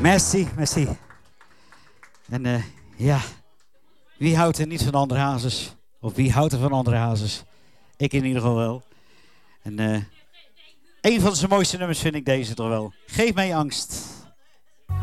Merci, merci. En ja, wie houdt er niet van andere hazes? Of wie houdt er van andere hazes? Ik in ieder geval wel. En een van zijn mooiste nummers vind ik deze toch wel. Geef mij angst.